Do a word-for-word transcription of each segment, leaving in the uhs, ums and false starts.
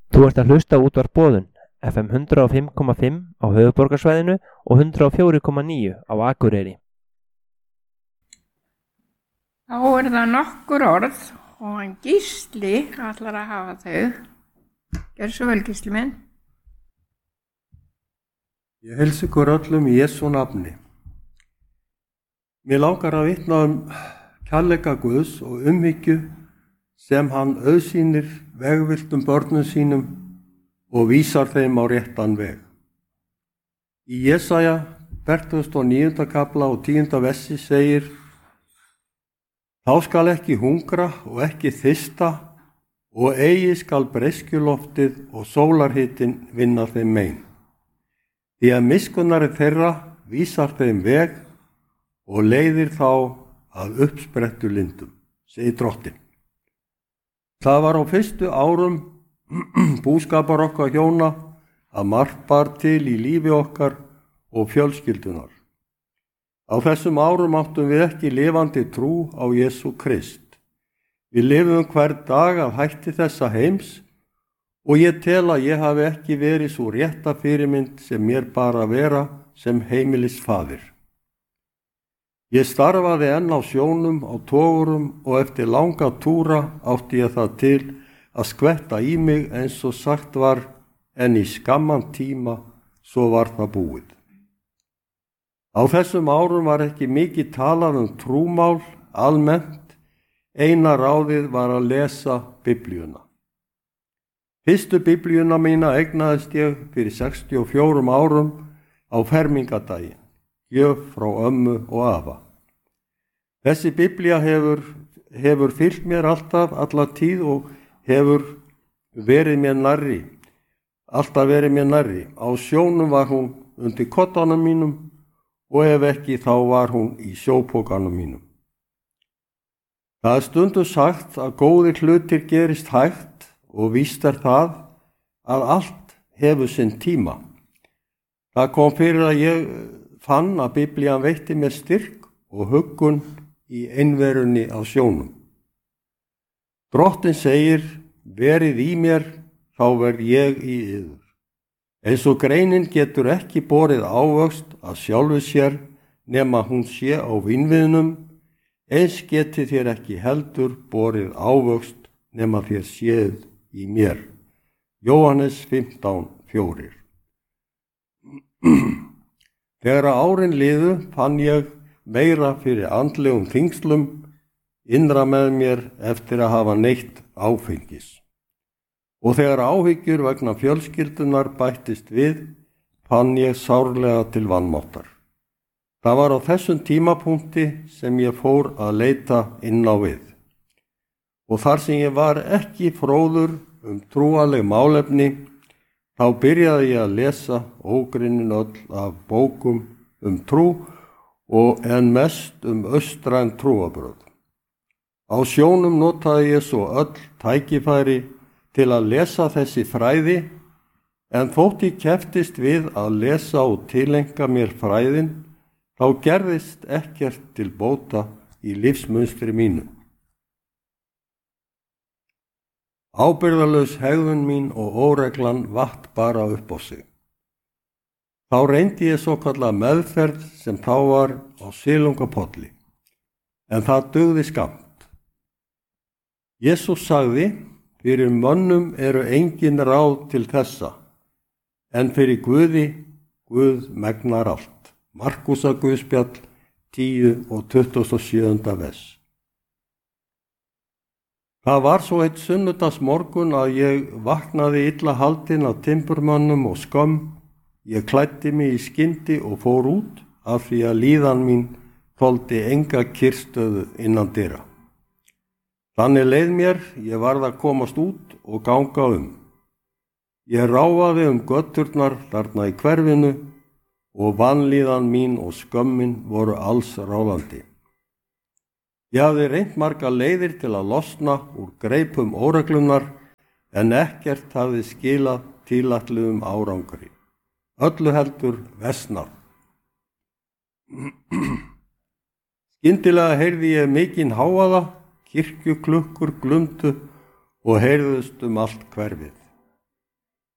Þú ert að hlusta á útvarp Boðun, F M hundrað og fimm komma fimm á höfuðborgarsvæðinu og hundrað og fjögur komma níu á Akureyri. Þá er það nokkur orð og hann Gísli ætlar að hafa þau. Gjörðu svo vel, Gísli minn. Ég heilsa ykkur öllum í Jesú nafni. Mér langar að vitna um kærleika Guðs og umhyggju sem hann auðsýnir vegvilltum börnum sínum og vísar þeim á réttan veg. Í Jesaja fertugasta og níunda kafla og tíunda versi segir: Þá skal ekki hungra og ekki þysta og eigi skal breiskjuloftið og sólarhitin vinna þeim mein. Því að miskunnari þeirra vísar þeim veg og leiðir þá að uppsprettu lindum, segir Drottinn. Það var á fyrstu árum búskapar okkar hjóna að margt bar til í lífi okkar og fjölskyldunar. Á þessum árum áttum við ekki lifandi trú á Jesú Krist. Við lifum hver dag að hætti þessa heims og ég tel að ég hafi ekki verið svo rétta fyrirmynd sem mér bar að vera sem heimilisfaðir. Ég starfaði enn á sjónum, á togurum og eftir langa túra átti ég það til að skvetta í mig eins og sagt var, en í skamman tíma svo var það búið. Á þessum árum var ekki mikið talað um trúmál almennt, eina ráðið var að lesa Biblíuna. Fyrstu Biblíuna mína eignaðist ég fyrir sextíu og fjórum árum á fermingadaginn. Gjöf frá ömmu og afa. Þessi Biblía hefur, hefur fylgt mér alltaf, alla tíð og hefur verið mér nærri, alltaf verið mér nærri. Á sjónum var hún undir koddanum mínum og ef ekki þá var hún í sjópokanum mínum. Það er stundum sagt að góðir hlutir gerist hægt og víst er það að allt hefur sinn tíma. Það kom fyrir að ég fann að Biblían veitti mér styrk og huggun í einverunni á sjónum. Drottinn segir: verið í mér, þá verð ég í yður. Eins og greinin getur ekki borið ávöxt að sjálfu sér nema hún sé á vínviðnum, eins geti þér ekki heldur borið ávöxt nema þér séð í mér. Jóhannes fimmtán fjórir. Þegar árin liðu fann ég meira fyrir andlegum þyngslum innra með mér eftir að hafa neytt áfengis. Og þegar áhyggjur vegna fjölskyldunar bættist við, fann ég sárlega til vanmáttar. Það var á þessum tímapunkti sem ég fór að leita inn á við. Og þar sem ég var ekki fróður um trúarleg málefni, þá byrjaði ég að lesa ógrynnin öll af bókum um trú og en mest um austræn trúarbrögð. Á sjónum notaði ég svo öll tækifæri til að lesa þessi fræði, en þótt ég kepptist við að lesa og tilenga mér fræðin, þá gerðist ekkert til bóta í lífsmunstri mínu. Ábyrgðarlaus hegðun mín og óreglan vatt bara upp á sig. Þá reyndi ég svo kallað meðferð sem þá var á silungapolli, en það dugði skammt. Jesús sagði: fyrir mönnum eru engin ráð til þessa, en fyrir Guði, Guð megnar allt. Markúsar Guðspjall tíu og tuttugasta og sjöunda vers. Það var svo eitt sunnudagsmorgun að ég vaknaði illa haldinn af timburmönnum og skömm. Ég klæddi mig í skyndi og fór út af því að líðan mín þoldi enga kyrrstöðu innan dyra. Þannig leið mér, ég varð að komast út og ganga um. Ég ráfaði um göturnar þarna í hverfinu og vanlíðan mín og skömmin voru alls ráðandi. Ég hafði reynt margar leiðir til að losna úr greipum óreglunar, en ekkert hafði skilað tilætluðum árangri. Öllu heldur versnað. Skyndilega heyrði ég mikinn hávaða, kirkjuklukkur glumdu og heyrðust um allt hverfið.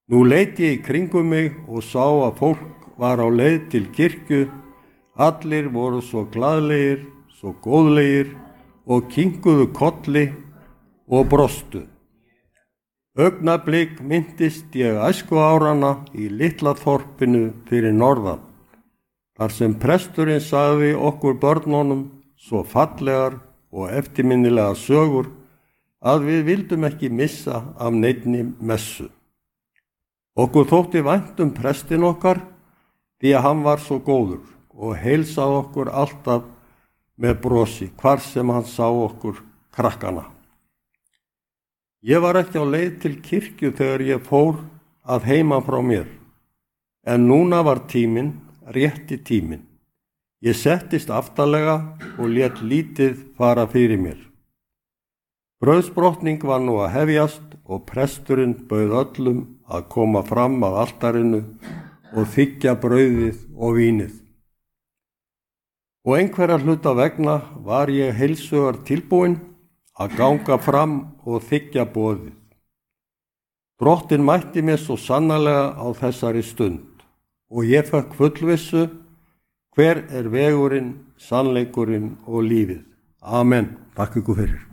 Nú leit ég í kringum mig og sá að fólk var á leið til kirkju. Allir voru svo glaðlegir, svo góðlegir og kinkuðu kolli og brostu. Augnablik minntist ég æsku árana í litla þorpinu fyrir norðan, þar sem presturinn sagði okkur börnunum svo fallegar og eftirminnilega sögur að við vildum ekki missa af neinni messu. Okkur þótti vænt um prestinn okkar því að hann var svo góður og heilsaði okkur alltaf með brosi hvar sem hann sá okkur krakkana. Ég var ekki á leið til kirkju þegar ég fór að heiman frá mér, en núna var tíminn, rétti tíminn. Ég settist aftarlega og lét lítið fara fyrir mér. Brauðsbrotning var nú að hefjast og presturinn bauð öllum að koma fram að altarinu og þiggja brauðið og vínið. Og einhverja hluta vegna var ég heilsugar tilbúinn að ganga fram og þiggja boðið. Drottinn mætti mér svo sannarlega á þessari stund og ég fekk fullvissu hver er vegurinn, sannleikurinn og lífið. Amen. Takk ykkur fyrir.